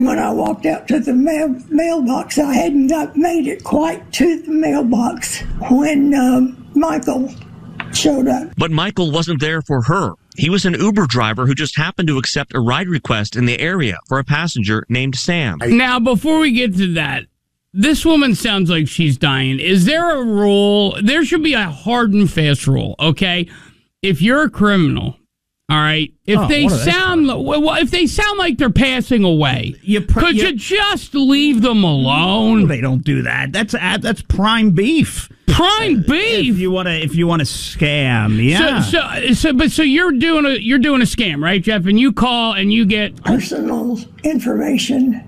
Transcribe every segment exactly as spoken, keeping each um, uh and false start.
When I walked out to the mail mailbox, I hadn't got made it quite to the mailbox when um, Michael showed up. But Michael wasn't there for her. He was an Uber driver who just happened to accept a ride request in the area for a passenger named Sam. Now, before we get to that, this woman sounds like she's dying. Is there a rule? There should be a hard and fast rule, okay? If you're a criminal, all right, if oh, they sound well, if they sound like they're passing away, you pr- could you, you just leave them alone? They don't do that. That's uh, that's prime beef. Prime beef. If you want to, if you want to scam, yeah. So, so, so, but so you're doing a you're doing a scam, right, Jeff? And you call and you get personal information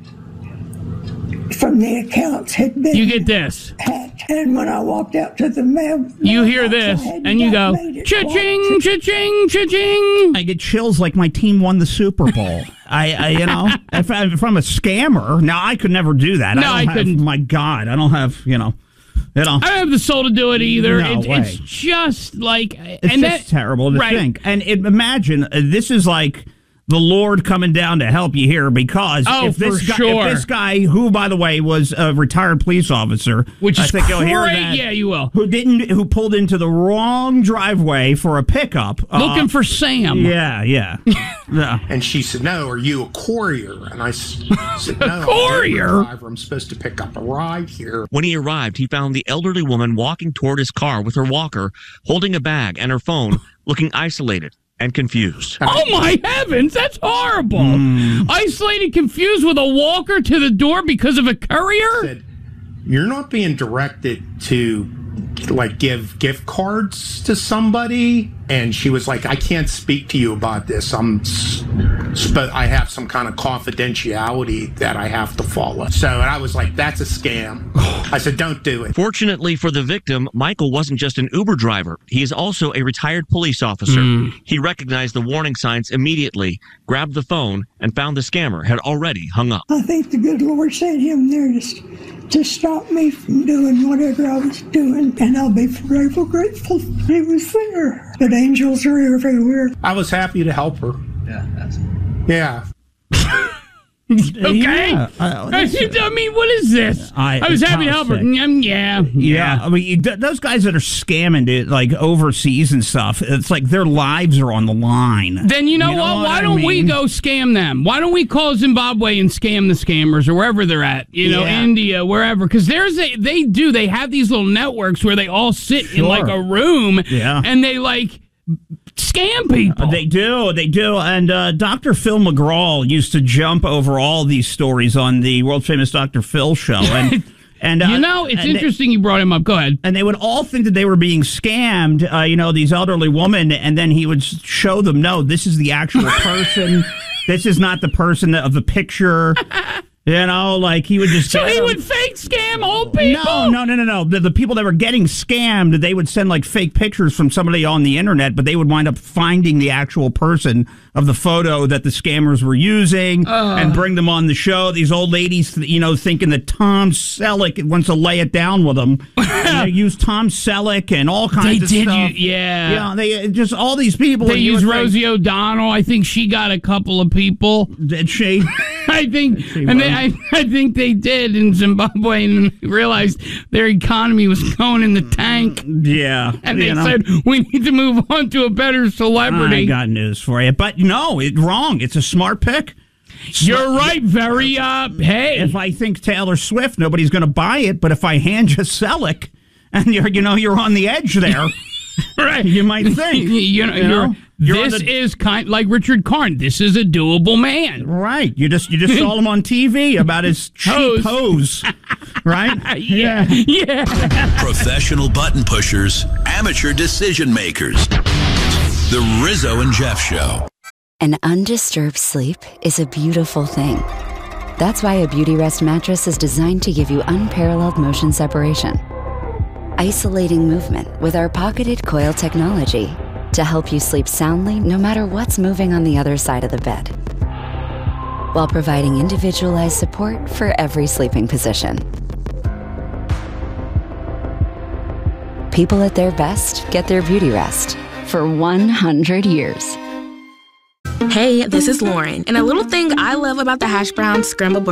from the accounts had been. You get this. Hacked. And when I walked out to the mail, you hear this and you go, cha-ching, cha-ching, cha-ching. I get chills like my team won the Super Bowl. I, I, you know, if, I, if I'm a scammer, now I could never do that. No, I, don't I have, couldn't. My God, I don't have, you know. You know, I don't have the soul to do it either. No it, way. It's just like it's and just that, terrible to right. think. And it, imagine uh, this is like the Lord coming down to help you here, because oh, if this for guy, sure. if this guy, who by the way was a retired police officer, which is I think great. you'll hear that, Yeah, you will. Who didn't? Who pulled into the wrong driveway for a pickup, looking uh, for Sam? Yeah, yeah. yeah. And she said, "No, are you a courier?" And I said, "No, courier. I'm, driver. I'm supposed to pick up a ride here." When he arrived, he found the elderly woman walking toward his car with her walker, holding a bag and her phone, looking isolated and confused. Oh my heavens, that's horrible. Mm. Isolated, confused with a walker to the door because of a courier? Said, "You're not being directed to like give gift cards to somebody." And she was like, "I can't speak to you about this. I'm sp- I have some kind of confidentiality that I have to follow." So and I was like, "That's a scam." I said, "Don't do it." Fortunately for the victim, Michael wasn't just an Uber driver. He is also a retired police officer. Mm. He recognized the warning signs immediately, grabbed the phone, and found the scammer had already hung up. I think the good Lord sent him there to, to stop me from doing whatever I was doing, and I'll be forever grateful he was there. But angels are everywhere. I was happy to help her. Yeah, that's Yeah. Okay. Yeah, uh, I mean, what is this? I, I was happy to help her. Mm, yeah, yeah. Yeah. I mean, those guys that are scamming it, like overseas and stuff, it's like their lives are on the line. Then you know, you know what? what? Why I don't mean? we go scam them? Why don't we call Zimbabwe and scam the scammers or wherever they're at? You know, Yeah. India, wherever. Because there's a, they do, they have these little networks where they all sit Sure. in like a room Yeah. and they like scam people. Uh, they do, they do. And uh, Doctor Phil McGraw used to jump over all these stories on the world famous Doctor Phil show. And and uh, you know, it's interesting they, you brought him up. Go ahead. And they would all think that they were being scammed. Uh, you know, these elderly women, and then he would show them, no, this is the actual person. This is not the person of the picture. You know, like he would just... So he would fake scam old people? No, no, no, no, no. The, the people that were getting scammed, they would send like fake pictures from somebody on the internet, but they would wind up finding the actual person of the photo that the scammers were using uh. and bring them on the show. These old ladies, you know, thinking that Tom Selleck wants to lay it down with them. And they use Tom Selleck and all kinds they of did stuff. You, yeah. Yeah, they just all these people. They use Rosie think, O'Donnell. I think she got a couple of people. Did she? I think, she and they, I, I think they did in Zimbabwe, and realized their economy was going in the tank. Yeah, and they know. said we need to move on to a better celebrity. I got news for you, but no, it's wrong. It's a smart pick. You're right. Very uh. Hey, if I think Taylor Swift, nobody's going to buy it. But if I hand you Selleck, and you're, you know, you're on the edge there. Right, you might think you know, you know you're, you're this the, is kind like Richard Karn. This is a doable man, right? You just you just saw him on T V about his cheap hose, right? Yeah, yeah. Professional button pushers, amateur decision makers. The Rizzo and Jeff Show. An undisturbed sleep is a beautiful thing. That's why a Beauty Rest mattress is designed to give you unparalleled motion separation. Isolating movement with our pocketed coil technology to help you sleep soundly no matter what's moving on the other side of the bed, while providing individualized support for every sleeping position. People at their best get their Beauty Rest for one hundred years. Hey, this is Lauren, and a little thing I love about the hash brown scrambled